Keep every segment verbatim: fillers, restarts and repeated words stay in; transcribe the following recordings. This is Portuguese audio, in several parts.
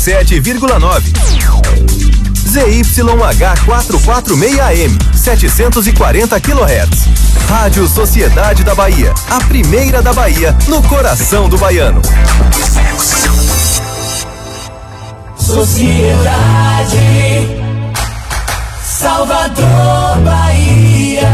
sete vírgula nove. Z Y H quatrocentos e quarenta e seis A M, setecentos e quarenta quilohertz. Rádio Sociedade da Bahia, a primeira da Bahia, no coração do baiano. Sociedade, Salvador, Bahia.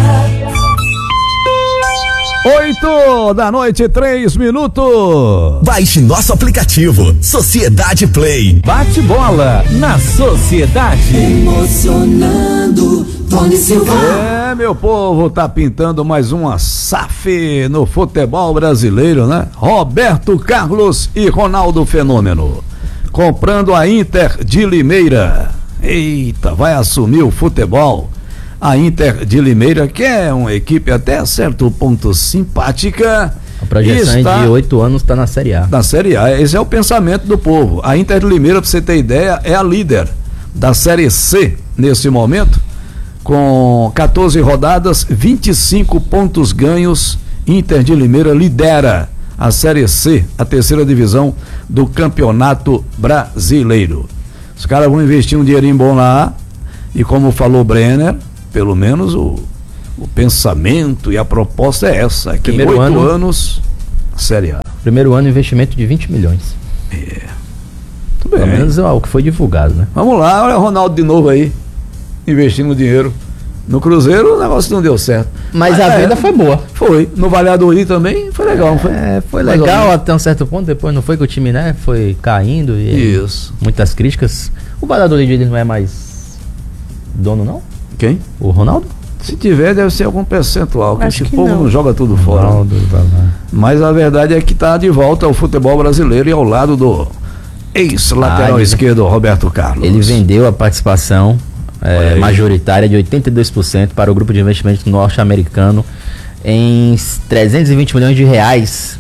Oito da noite, três minutos. Baixe nosso aplicativo, Sociedade Play. Bate bola na Sociedade. Emocionando, Tony Silva. É, meu povo, tá pintando mais uma S A F no futebol brasileiro, né? Roberto Carlos e Ronaldo Fenômeno. Comprando a Inter de Limeira. Eita, vai assumir o futebol. A Inter de Limeira, que é uma equipe até certo ponto simpática. A projeção está, de oito anos está na Série A. Na Série A, esse é o pensamento do povo. A Inter de Limeira, para você ter ideia, é a líder da Série C nesse momento, com quatorze rodadas, vinte e cinco pontos ganhos. Inter de Limeira lidera a Série C, a terceira divisão do Campeonato Brasileiro. Os caras vão investir um dinheirinho bom lá, e como falou o Brenner, pelo menos o, o pensamento e a proposta é essa, que em oito ano, anos, Série A. Primeiro ano, investimento de vinte milhões. É. Tudo Pelo bem. menos é o que foi divulgado, né? Vamos lá, olha o Ronaldo de novo aí, investindo dinheiro. No Cruzeiro o negócio não deu certo. Mas, Mas a é, venda foi boa. Foi. No Valladolid também foi legal, não foi? É, foi legal até um certo ponto, depois não foi que o time, né, foi caindo. E isso. Muitas críticas. O Valladolid, ele não é mais dono, não? Quem? O Ronaldo? Se tiver, deve ser algum percentual, que esse povo não. não joga tudo fora. Ronaldo, Mas a verdade é que está de volta ao futebol brasileiro e ao lado do ex-lateral ah, esquerdo Roberto Carlos. Ele vendeu a participação é, majoritária de oitenta e dois por cento para o grupo de investimento norte-americano em trezentos e vinte milhões de reais.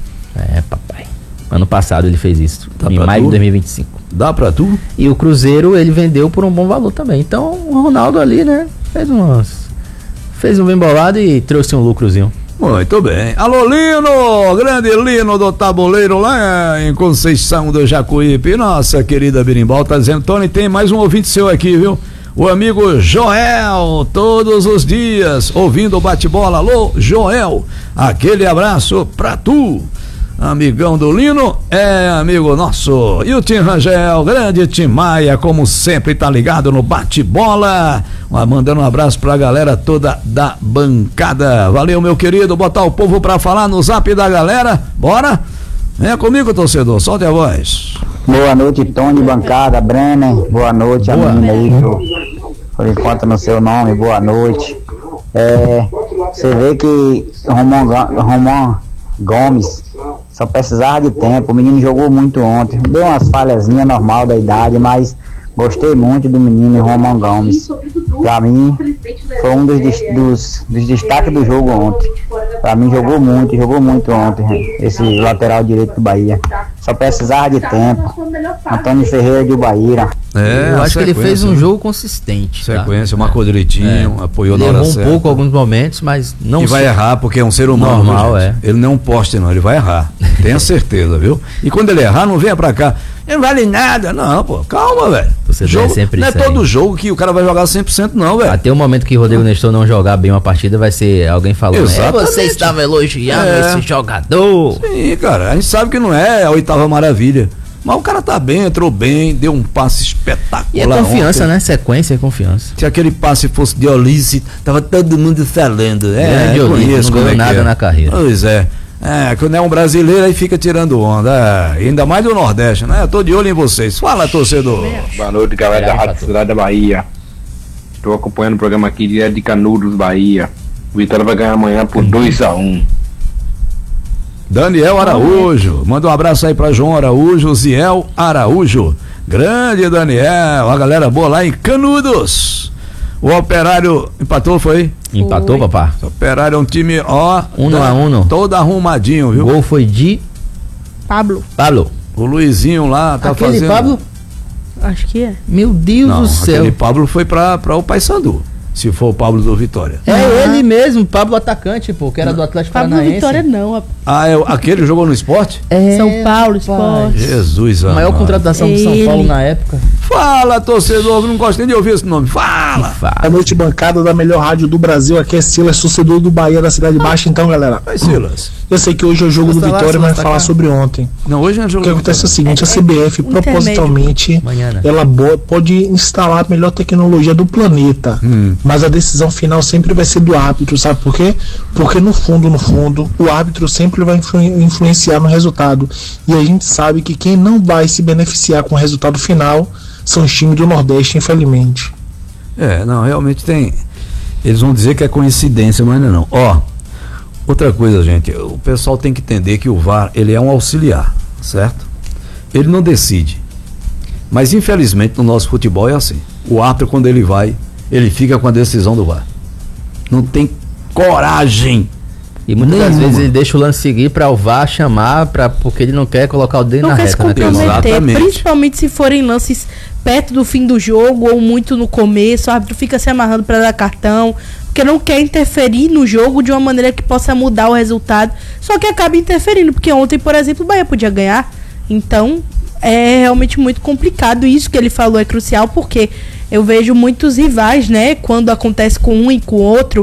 É, papai. Ano passado ele fez isso, Dá em maio tu? de dois mil e vinte e cinco. Dá pra tu? E o Cruzeiro ele vendeu por um bom valor também. Então o Ronaldo ali, né, fez umas fez um bem bolado e trouxe um lucrozinho. Muito bem. Alô, Lino, grande Lino do Tabuleiro lá em Conceição do Jacuípe. Nossa querida Birimbau tá dizendo, Tony, tem mais um ouvinte seu aqui, viu? O amigo Joel, todos os dias ouvindo o bate-bola. Alô, Joel, aquele abraço pra tu. Amigão do Lino, é amigo nosso. E o Tim Rangel, grande Tim Maia, como sempre, tá ligado no bate-bola. Mandando um abraço pra galera toda da bancada. Valeu, meu querido, botar o povo pra falar no zap da galera. Bora? Venha comigo, torcedor, solte a voz. Boa noite, Tony, bancada, Brenner. Boa noite, boa. A menina aí, que por enquanto no seu nome, boa noite. É, você vê que Romão, Romão Gomes só precisava de tempo. O menino jogou muito ontem, deu umas falhazinhas normal da idade, mas gostei muito do menino Romão Gomes. Pra mim foi um dos, dos, dos destaques do jogo ontem. Pra mim jogou muito, jogou muito ontem esse lateral direito do Bahia. Só precisava de tempo. Antônio Ferreira de Bahia. É, eu acho que ele fez um jogo consistente. Sequência, tá? marcou direitinho, é. apoiou ele na hora certa. certa. Errou um pouco alguns momentos, mas não. E vai errar porque é um ser humano. Normal, é. Ele não é um poste, não, ele vai errar. Tenha certeza, viu? E quando ele errar, não venha pra cá. Ele não vale nada. Não, pô, calma, velho. Jogo, é não é todo jogo que o cara vai jogar cem por cento, não, velho. Até o momento que o Rodrigo Nestor não jogar bem uma partida, vai ser alguém falando, é, você estava elogiando é. esse jogador. Sim, cara, a gente sabe que não é a oitava maravilha. Mas o cara tá bem, entrou bem, deu um passe espetacular. E é confiança, ontem, né? Sequência é confiança. Se aquele passe fosse de Olise, tava todo mundo falando. É, é de Olise, não ganhou nada é. na carreira. Pois é. É, quando é um brasileiro aí fica tirando onda. É, ainda mais do Nordeste, né? Eu tô de olho em vocês. Fala, torcedor. Boa noite, galera da Rádio Cidade da Bahia. Estou acompanhando o programa aqui direto de Canudos, Bahia. O Vitória vai ganhar amanhã por dois a um. Daniel Araújo, manda um abraço aí pra João Araújo, Ziel Araújo, grande Daniel, a galera boa lá em Canudos. O Operário empatou, foi? Empatou, Oi. papá. O Operário é um time, ó, uno a uno. Todo arrumadinho, viu? O gol foi de Pablo. Pablo. O Luizinho lá tá aquele fazendo. Pablo? Acho que é. Meu Deus Não, do céu. Aquele Pablo foi pra, pra o Paysandu. se for o Pablo do Vitória. É ah. ele mesmo, Pablo atacante, pô, que era do Atlético Pablo Paranaense. Vitória não. A... Ah, é aquele jogou no Esporte? É, São Paulo, Esporte. Jesus, a maior amado. contratação de São Ele. Paulo na época. Fala, torcedor, não gosto nem de ouvir esse nome. Fala! Boa noite, bancada da melhor rádio do Brasil. Aqui é Silas, torcedor do Bahia da Cidade Baixa. Então, galera, Vai, Silas. eu sei que hoje é o jogo do Vitória, mas vai falar sobre ontem. Não, hoje não é O jogo. que acontece é o seguinte, a C B F propositalmente Amanhã, né? ela bo- pode instalar a melhor tecnologia do planeta, Hum. mas a decisão final sempre vai ser do árbitro, sabe por quê? Porque no fundo, no fundo, o árbitro sempre vai influ- influenciar no resultado, e a gente sabe que quem não vai se beneficiar com o resultado final são os times do Nordeste, infelizmente. É, não, realmente tem. Eles vão dizer que é coincidência, mas não é não. Ó, outra coisa, gente, o pessoal tem que entender que o V A R, ele é um auxiliar, certo? Ele não decide. Mas infelizmente no nosso futebol é assim. O árbitro, quando ele vai, ele fica com a decisão do V A R. Não tem coragem. E muitas das Nenhuma. vezes ele deixa o lance seguir pra o V A R chamar, pra, porque ele não quer colocar o dedo Não na quer se reta, né? comprometer, Exatamente. principalmente se forem lances perto do fim do jogo ou muito no começo, o árbitro fica se amarrando para dar cartão, porque não quer interferir no jogo de uma maneira que possa mudar o resultado, só que acaba interferindo, porque ontem, por exemplo, o Bahia podia ganhar, então é realmente muito complicado. Isso que ele falou é crucial, porque eu vejo muitos rivais, né, quando acontece com um e com o outro,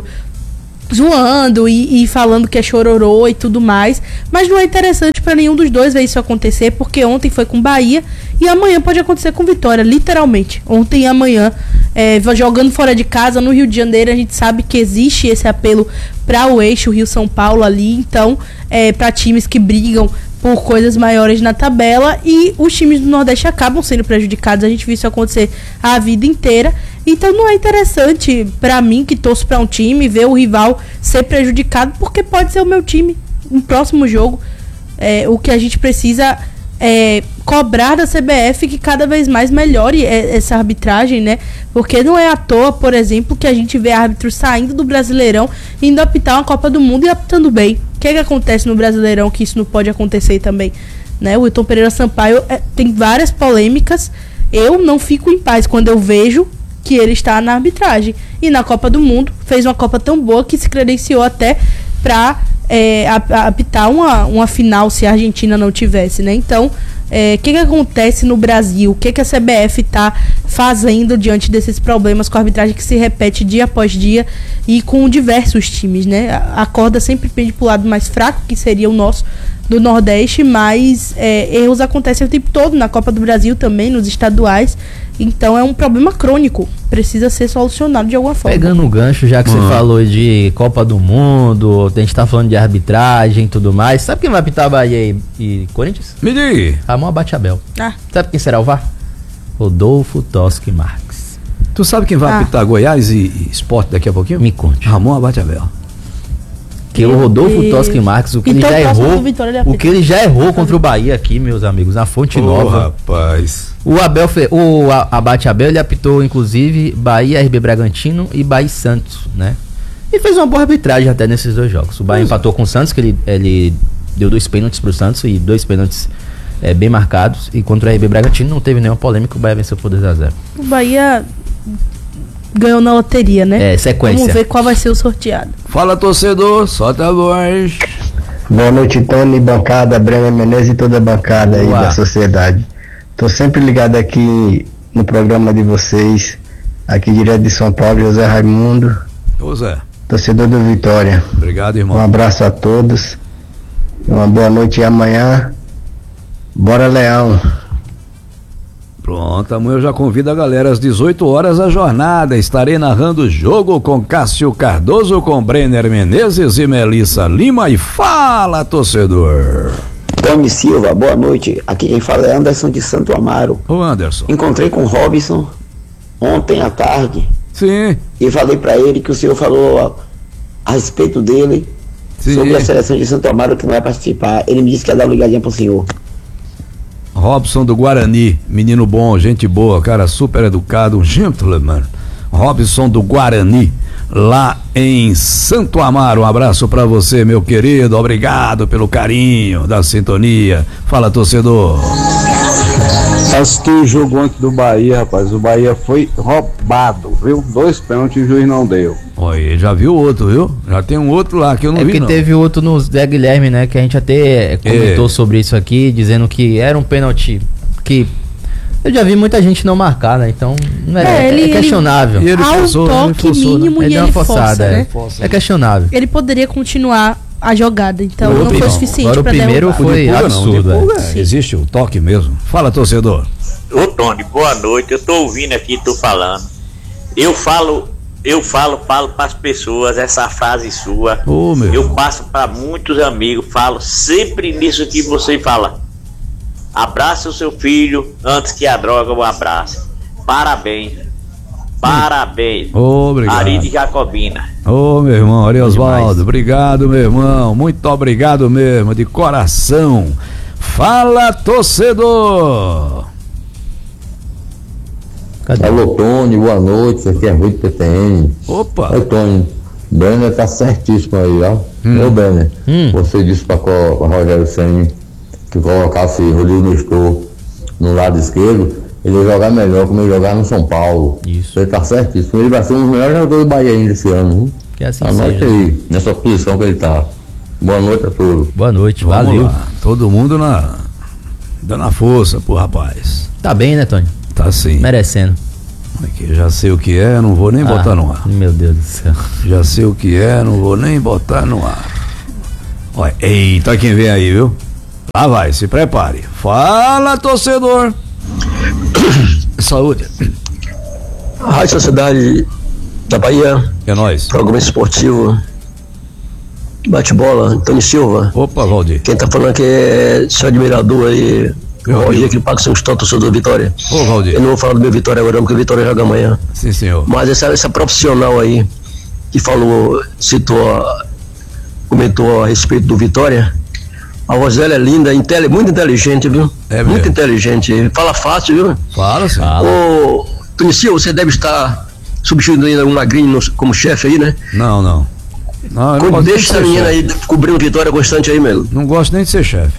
zoando e, e falando que é chororô e tudo mais, mas não é interessante para nenhum dos dois ver isso acontecer, porque ontem foi com Bahia e amanhã pode acontecer com Vitória, literalmente, ontem e amanhã, é, jogando fora de casa no Rio de Janeiro. A gente sabe que existe esse apelo para o eixo Rio-São Paulo ali, então é, para times que brigam por coisas maiores na tabela, e os times do Nordeste acabam sendo prejudicados. A gente viu isso acontecer a vida inteira, então não é interessante para mim, que torço para um time, ver o rival ser prejudicado, porque pode ser o meu time no próximo jogo. É, o que a gente precisa é cobrar da C B F que cada vez mais melhore essa arbitragem, né? Porque não é à toa, por exemplo, que a gente vê árbitros saindo do Brasileirão, indo apitar uma Copa do Mundo e apitando bem. O que é que acontece no Brasileirão que isso não pode acontecer também, né? O Wilton Pereira Sampaio é, tem várias polêmicas. Eu não fico em paz quando eu vejo que ele está na arbitragem. E na Copa do Mundo fez uma Copa tão boa que se credenciou até para é, apitar uma, uma final se a Argentina não tivesse, né? Então, o é, que, que acontece no Brasil? O que, que a C B F está fazendo diante desses problemas com a arbitragem que se repete dia após dia e com diversos times, né? A, a corda sempre pende para o lado mais fraco, que seria o nosso, do Nordeste, mas é, erros acontecem o tempo todo, na Copa do Brasil também, nos estaduais. Então é um problema crônico, precisa ser solucionado de alguma forma. Pegando o gancho, já que Hum. você falou de Copa do Mundo, a gente tá falando de arbitragem e tudo mais, sabe quem vai apitar Bahia e, e Corinthians? Me diga. Ramon Abate-Abel. Ah. Sabe quem será o V A R? Rodolfo Toschi Marques. Tu sabe quem vai Ah. apitar Goiás e, e Sport daqui a pouquinho? Me conte. Ramon Abate-Abel. Que o Rodolfo Toschi Marques, o que Então, ele já próximo errou, do Vitória, ele o apita. que ele já errou contra o Bahia aqui, meus amigos, na Fonte Ô, Nova. rapaz. O Abel, fe- o A- Abate Abel, ele apitou inclusive Bahia, R B Bragantino e Bahia e Santos, né? E fez uma boa arbitragem até nesses dois jogos. O Bahia empatou com o Santos, que ele, ele deu dois pênaltis pro Santos e dois pênaltis é, bem marcados. E contra o R B Bragantino não teve nenhuma polêmica, o Bahia venceu por dois a zero. O Bahia ganhou na loteria, né? É, sequência. Vamos ver qual vai ser o sorteado. Fala, torcedor, solta a voz. Boa noite, Tony, bancada, Breno Menezes e toda a bancada aí Boa. da sociedade. Tô sempre ligado aqui no programa de vocês, aqui direto de São Paulo, José Raimundo, Ô, Zé, torcedor do Vitória. obrigado, Um irmão. abraço a todos, uma boa noite e amanhã, bora Leão. Pronto, amanhã eu já convido a galera às dezoito horas a jornada. Estarei narrando o jogo com Cássio Cardoso, com Brenner Menezes e Melissa Lima. E fala, torcedor. Tony Silva, boa noite. Aqui quem fala é Anderson de Santo Amaro. Ô, Anderson. Encontrei com o Robson ontem à tarde Sim, e falei pra ele que o senhor falou a, a respeito dele sim. sobre a seleção de Santo Amaro que não vai participar. Ele me disse que ia dar uma ligadinha pro senhor. Robson do Guarani, menino bom, gente boa, cara super educado, um gentleman. Robson do Guarani, lá em Santo Amaro. Um abraço pra você, meu querido. Obrigado pelo carinho da sintonia. Fala, torcedor. Assisti o jogo antes do Bahia, rapaz. O Bahia foi roubado, viu? Dois pênaltis o juiz não deu. Olha, já viu outro, viu? Já tem um outro lá que eu não é vi, que não. teve outro no Zé Guilherme, né? Que a gente até comentou é. sobre isso aqui, dizendo que era um pênalti que eu já vi muita gente não marcar, né? Então não é, é, ele, é questionável. Ele, ele forçou, há um toque ele forçou, mínimo né? ele e deu uma ele forçada, força, é. né? É questionável. Ele poderia continuar a jogada, então o não foi não. suficiente Agora pra o primeiro derrubar. foi pulga, absurdo. Não, pulga, é. Existe o toque mesmo. Fala, torcedor. Ô Tony, boa noite. Eu tô ouvindo aqui, tô falando. Eu falo, eu falo, falo para as pessoas essa frase sua. Oh, meu. Eu passo para muitos amigos, falo sempre nisso que você fala. Abraça o seu filho antes que a droga o abrace. Parabéns. Parabéns. Obrigado. Ari de Jacobina. Ô, oh, meu irmão, Ari Osvaldo, obrigado, meu irmão. Muito obrigado mesmo, de coração. Fala, torcedor. Cadê? Alô, Tony, boa noite. Isso aqui é Rui do P T N. Opa. Oi, Tony. Brenner tá certíssimo aí, ó. Hum. Meu Brenner, hum. você disse pra, pra Rogério Ceni que colocasse Rodrigo Nestor no lado esquerdo, ele ia jogar melhor como ele jogar no São Paulo. Isso. Ele tá certíssimo. Ele vai ser um dos melhores jogadores do Bahia ainda esse ano. Hein? Que assim Anote seja. aí, nessa posição que ele tá. Boa noite a todos. Boa noite, Vamos valeu. Lá. Todo mundo na dando a força pro rapaz. Tá bem, né, Tony? Tá sim. Merecendo. Aqui, já sei o que é, não vou nem ah, botar no ar. Meu Deus do céu. Já sei o que é, não vou nem botar no ar. Olha, eita, quem vem aí, viu? Lá vai, se prepare. Fala, torcedor. Saúde. Rádio Sociedade da Bahia. É nóis. Programa esportivo. Bate-bola, Antônio Silva. Opa, Valdir. Quem tá falando aqui é seu admirador aí. O Valdir aqui, Paco São Cristóvão, torcedor do Vitória. Ô, Valdir. Eu não vou falar do meu Vitória agora, porque o Vitória joga amanhã. Sim, senhor. Mas essa, essa profissional aí, que falou, citou, comentou a respeito do Vitória, a voz dela é linda, intele, muito inteligente, viu? É muito mesmo. Inteligente. Fala fácil, viu? Fala, sim. Ô, Tonicio, você deve estar substituindo ainda um magrinho no, como chefe aí, né? Não, não. não, eu não deixa essa menina aí cobrindo Vitória constante aí, mesmo. Não gosto nem de ser chefe.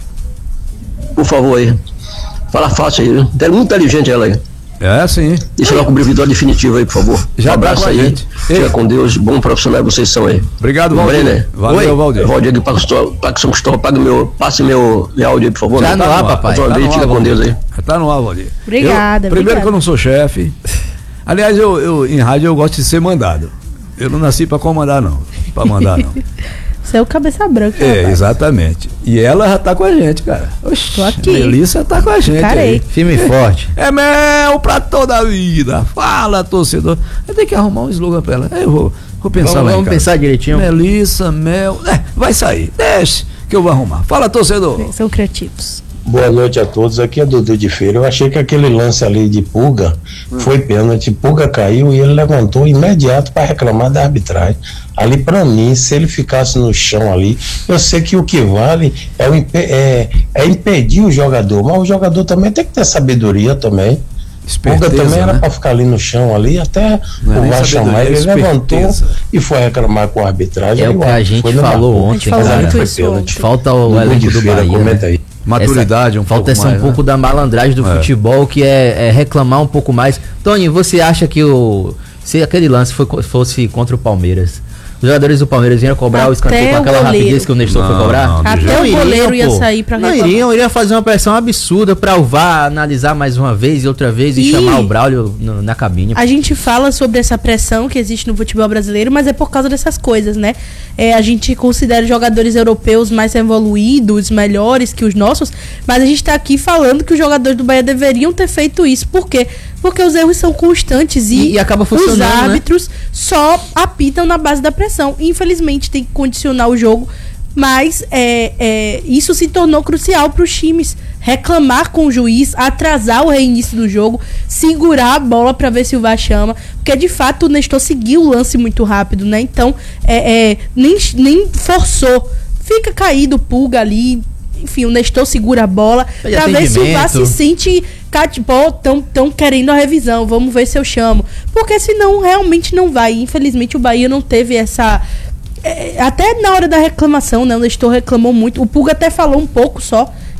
Por favor aí. Fala fácil aí, viu? É muito inteligente ela aí. É, sim. Deixa ela cobrir Vitória definitiva aí, por favor. Já um abraço aí. Fica com Deus. Bom profissional vocês são aí. Obrigado, Valdir. Brenner. Valeu, Oi? Valdir. Valdir aqui, Paco São Cristóvão, pague meu, passe meu, meu áudio aí, por favor. Já né? no ar, papai. Tá vez, fica com Deus aí. Tá no ar, Valdir. Obrigada, eu, Primeiro obrigada. que eu não sou chefe. Aliás, eu, eu, em rádio eu gosto de ser mandado. Eu não nasci pra comandar, não. Pra mandar, não. Você é o cabeça branca. É, rapaz. exatamente. E ela já tá com a gente, cara. Oxi, Tô aqui. Melissa tá com a gente. Carei. Aí. Firme e forte. É mel pra toda a vida. Fala, torcedor. Eu tenho que arrumar um slogan pra ela. Eu vou, vou pensar Vamos, lá em vamos casa. pensar direitinho. Melissa, mel. É, vai sair. Deixa que eu vou arrumar. Fala, torcedor. São criativos. Boa noite a todos, aqui é Dudu de Feira. Eu achei que aquele lance ali de Pulga hum. foi pênalti. Pulga caiu e ele levantou imediato para reclamar da arbitragem. Ali, para mim, se ele ficasse no chão ali, eu sei que o que vale é, o impe- é, é impedir o jogador, mas o jogador também tem que ter sabedoria também. Pulga também era, né, para ficar ali no chão ali, até o VAR chamar, ele levantou e foi reclamar com a arbitragem. É o que a gente falou ontem, cara. Falta o elenco do Bahia. Comenta aí. Maturidade, essa, um falta pouco essa mais, um pouco né? da malandragem do É. futebol, que é, é reclamar um pouco mais. Tony, você acha que o se aquele lance foi, fosse contra o Palmeiras, os jogadores do Palmeiras iam cobrar Até o escanteio com aquela o goleiro. rapidez que o Nestor Não, foi cobrar? não, de Até jeito o Não goleiro ia pô. sair pra Não reclamar. iriam, iriam fazer uma pressão absurda pra o V A R analisar mais uma vez e outra vez e, E- chamar o Braulio no- na cabine. A gente fala sobre essa pressão que existe no futebol brasileiro, mas é por causa dessas coisas, né? É, a gente considera jogadores europeus mais evoluídos, melhores que os nossos, mas a gente tá aqui falando que os jogadores do Bahia deveriam ter feito isso. Por quê? Porque os erros são constantes e, E- e acaba os funcionando, né? árbitros só apitam na base da pressão. Infelizmente tem que condicionar o jogo, mas é, é, isso se tornou crucial para os times. Reclamar com o juiz, atrasar o reinício do jogo, segurar a bola para ver se o V A R chama, porque de fato o Nestor seguiu o lance muito rápido, né? Então é, é, nem, nem forçou, fica caído, Pulga ali, enfim, o Nestor segura a bola Foi para ver se o V A R se atendimento. sente, pô, tão, tão querendo a revisão, vamos ver se eu chamo, porque senão realmente não vai. Infelizmente o Bahia não teve essa... É, até na hora da reclamação, né? O Nestor reclamou muito. O Pulga até falou um pouco só.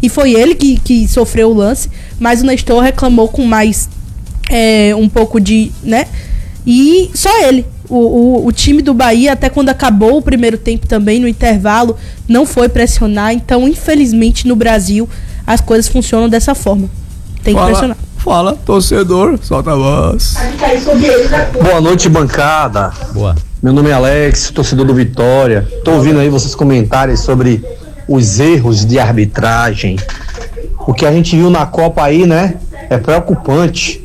e foi ele que, que sofreu o lance, mas o Nestor reclamou com mais é, um pouco de, né? E só ele. O, o, o time do Bahia, até quando acabou o primeiro tempo também, no intervalo, não foi pressionar. Então, infelizmente, no Brasil, as coisas funcionam dessa forma. Tem que fala, pressionar. Fala, torcedor, solta a voz. Boa noite, bancada. Boa. Meu nome é Alex, torcedor do Vitória. Tô ouvindo aí vocês comentarem sobre os erros de arbitragem. O que a gente viu na Copa aí, né, é preocupante.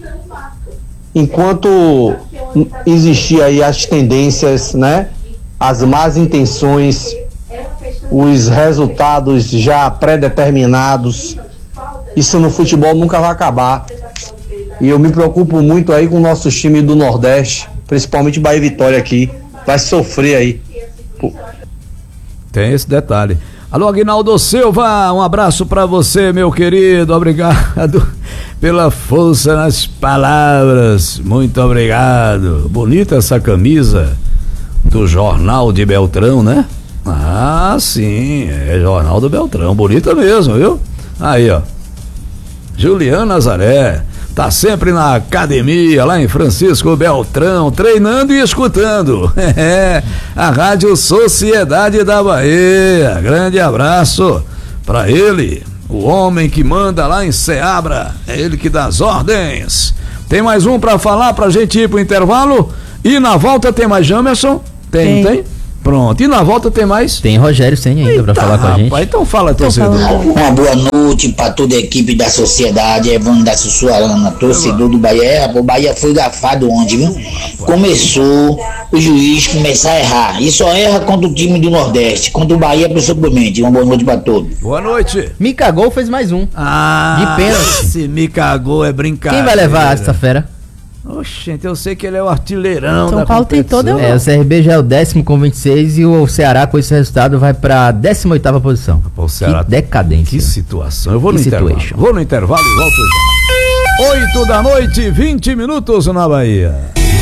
Enquanto existia aí as tendências, né, as más intenções, os resultados já pré-determinados, isso no futebol nunca vai acabar. E eu me preocupo muito aí com o nosso time do Nordeste, principalmente Bahia e Vitória aqui, vai sofrer aí. Pô. Tem esse detalhe. Alô, Aguinaldo Silva, um abraço pra você, meu querido, obrigado pela força nas palavras, muito obrigado. Bonita essa camisa do Jornal de Beltrão, né? Ah, sim, é Jornal do Beltrão, bonita mesmo, viu? Aí, ó, Juliana Nazaré, tá sempre na academia, lá em Francisco Beltrão, treinando e escutando. É, a Rádio Sociedade da Bahia. Grande abraço pra ele, o homem que manda lá em Ceabra, é ele que dá as ordens. Tem mais um pra falar pra gente ir pro intervalo? E na volta tem mais Jamerson? Tem, tem? tem? Pronto, e na volta tem mais? Tem Rogério Senna ainda Eita, pra falar com a gente. Rapaz, então fala, torcedor. Uma boa noite pra toda a equipe da Sociedade, Evandro da Sussuarana, torcedor do Bahia. É, o Bahia foi gafado ontem, viu? Começou o juiz começar a errar, e só erra contra o time do Nordeste, contra o Bahia principalmente. Uma boa noite pra todos. Boa noite. Me cagou, fez mais um. Ah, de pênalti. Se me cagou é brincadeira. Quem vai levar essa fera? Oxente, eu sei que ele é o artilheirão São da Paulo tem competição. todo É, o C R B já é o décimo com vinte e seis e o Ceará com esse resultado vai pra décima oitava posição. Pô, o Ceará, que decadência. Que situação. Eu vou que no situation. intervalo. Vou no intervalo e volto já. oito da noite, vinte minutos na Bahia.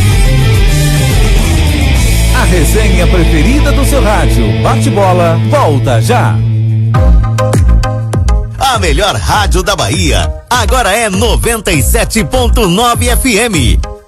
A resenha preferida do seu rádio. Bate-bola, volta já. A melhor rádio da Bahia, agora é noventa e sete ponto nove F M.